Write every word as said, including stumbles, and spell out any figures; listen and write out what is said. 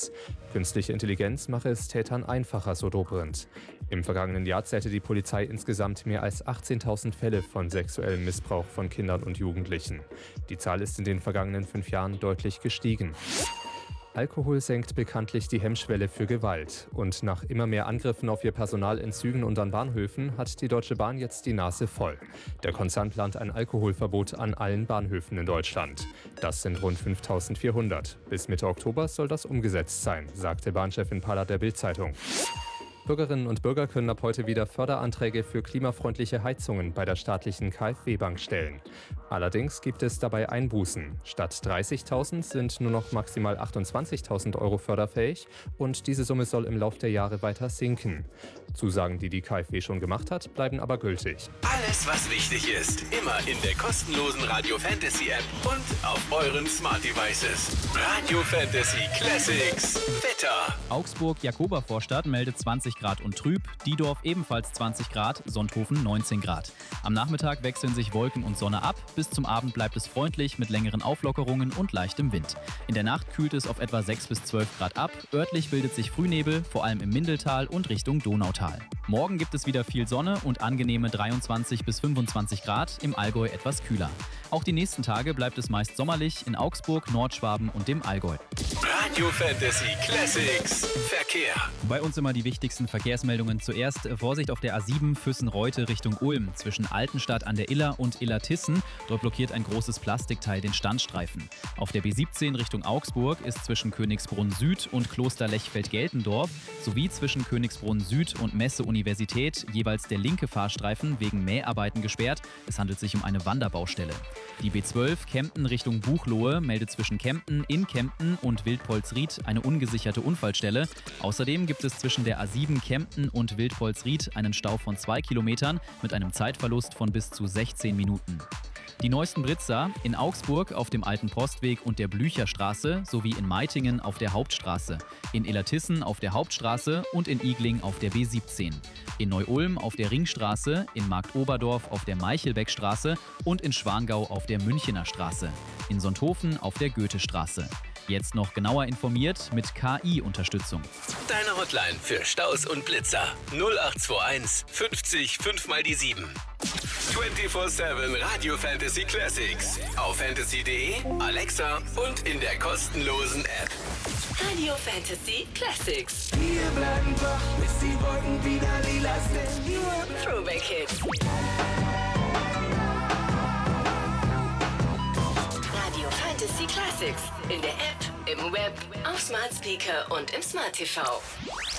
Schutz. Künstliche Intelligenz mache es Tätern einfacher, so Dobrindt. Im vergangenen Jahr zählte die Polizei insgesamt mehr als achtzehntausend Fälle von sexuellem Missbrauch von Kindern und Jugendlichen. Die Zahl ist in den vergangenen fünf Jahren deutlich gestiegen. Alkohol senkt bekanntlich die Hemmschwelle für Gewalt. Und nach immer mehr Angriffen auf ihr Personal in Zügen und an Bahnhöfen hat die Deutsche Bahn jetzt die Nase voll. Der Konzern plant ein Alkoholverbot an allen Bahnhöfen in Deutschland. Das sind rund fünftausendvierhundert. Bis Mitte Oktober soll das umgesetzt sein, sagte Bahnchefin Palla der Bild-Zeitung. Bürgerinnen und Bürger können ab heute wieder Förderanträge für klimafreundliche Heizungen bei der staatlichen KfW-Bank stellen. Allerdings gibt es dabei Einbußen. Statt dreißigtausend sind nur noch maximal achtundzwanzigtausend Euro förderfähig und diese Summe soll im Lauf der Jahre weiter sinken. Zusagen, die die KfW schon gemacht hat, bleiben aber gültig. Alles, was wichtig ist, immer in der kostenlosen Radio Fantasy App und auf euren Smart Devices. Radio Fantasy Classics. Wetter. Augsburg Jakobervorstadt meldet zwanzig Grad und trüb, Diedorf ebenfalls zwanzig Grad, Sonthofen neunzehn Grad. Am Nachmittag wechseln sich Wolken und Sonne ab, bis zum Abend bleibt es freundlich mit längeren Auflockerungen und leichtem Wind. In der Nacht kühlt es auf etwa sechs bis zwölf Grad ab, örtlich bildet sich Frühnebel, vor allem im Mindeltal und Richtung Donautal. Morgen gibt es wieder viel Sonne und angenehme dreiundzwanzig bis fünfundzwanzig Grad, im Allgäu etwas kühler. Auch die nächsten Tage bleibt es meist sommerlich in Augsburg, Nordschwaben und dem Allgäu. Radio Fantasy Classics. Verkehr. Bei uns immer die wichtigsten Verkehrsmeldungen. Zuerst Vorsicht auf der A sieben Füssen-Reute Richtung Ulm. Zwischen Altenstadt an der Iller und Illertissen. Dort blockiert ein großes Plastikteil den Standstreifen. Auf der B siebzehn Richtung Augsburg ist zwischen Königsbrunn Süd und Kloster Lechfeld-Geltendorf sowie zwischen Königsbrunn Süd und Messe-Universität jeweils der linke Fahrstreifen wegen Mäharbeiten gesperrt. Es handelt sich um eine Wanderbaustelle. Die B zwölf Kempten Richtung Buchloe meldet zwischen Kempten, in Kempten und Wildpolsried eine ungesicherte Unfallstelle. Außerdem gibt es zwischen der A sieben Kempten und Wildpolsried einen Stau von zwei Kilometern mit einem Zeitverlust von bis zu sechzehn Minuten. Die neuesten Britzer in Augsburg auf dem Alten Postweg und der Blücherstraße sowie in Meitingen auf der Hauptstraße, in Illertissen auf der Hauptstraße und in Igling auf der B siebzehn. In Neu-Ulm auf der Ringstraße, in Marktoberdorf auf der Meichelbeckstraße und in Schwangau auf der Münchener Straße. In Sonthofen auf der Goethestraße. Jetzt noch genauer informiert mit K I-Unterstützung. Deine Hotline für Staus und Blitzer. null acht zwei eins fünfzig fünf mal die sieben. vierundzwanzig sieben Radio Fantasy Classics. Auf fantasy punkt de, Alexa und in der kostenlosen App. Radio Fantasy Classics. Wir bleiben wach, bis die Wolken wieder lila sind. Throwback Hits. Radio Fantasy Classics. In der App, im Web, auf Smart Speaker und im Smart T V.